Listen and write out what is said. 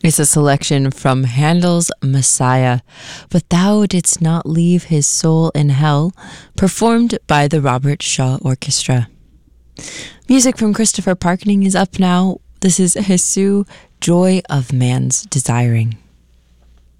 It's a selection from Handel's Messiah, But Thou Didst Not Leave His Soul in Hell, performed by the Robert Shaw Orchestra. Music from Christopher Parkening is up now. This is Jesu, Joy of Man's Desiring.